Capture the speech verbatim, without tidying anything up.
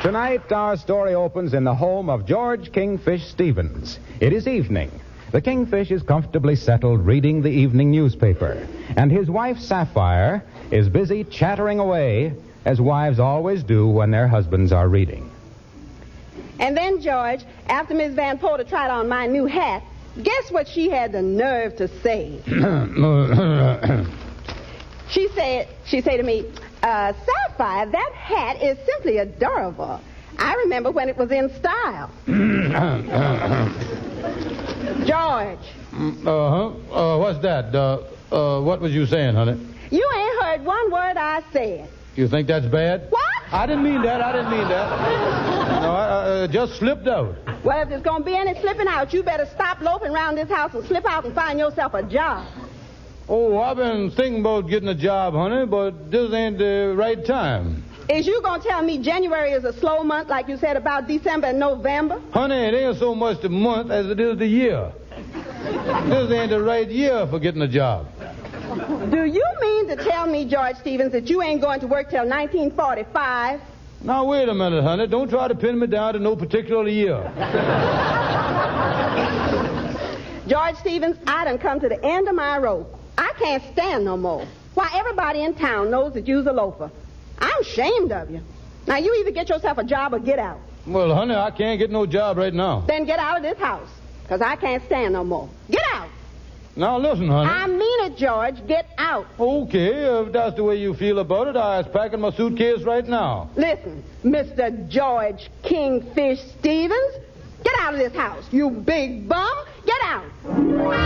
Tonight, our story opens in the home of George Kingfish Stevens. It is evening. The Kingfish is comfortably settled reading the evening newspaper, and his wife, Sapphire, is busy chattering away, as wives always do when their husbands are reading. And then, George, after Miss Van Porter tried on my new hat, guess what she had the nerve to say? she said, she said to me, uh, Sapphire, that hat is simply adorable. I remember when it was in style. George. Uh-huh. Uh, what's that? Uh, uh, what was you saying, honey? You ain't heard one word I said. You think that's bad? What? I didn't mean that. I didn't mean that. No, I uh, just slipped out. Well, if there's going to be any slipping out, you better stop loafing around this house and slip out and find yourself a job. Oh, I've been thinking about getting a job, honey, but this ain't the right time. Is you going to tell me January is a slow month like you said about December and November? Honey, it ain't so much the month as it is the year. This ain't the right year for getting a job. Do you mean to tell me, George Stevens, that you ain't going to work till nineteen forty-five? Now, wait a minute, honey. Don't try to pin me down to no particular year. George Stevens, I done come to the end of my rope. I can't stand no more. Why, everybody in town knows that you's a loafer. I'm ashamed of you. Now, you either get yourself a job or get out. Well, honey, I can't get no job right now. Then get out of this house, because I can't stand no more. Get out. Now, listen, honey. I mean it, George. Get out. Okay, if that's the way you feel about it, I was packing my suitcase right now. Listen, Mister George Kingfish Stevens, get out of this house, you big bum. Get out.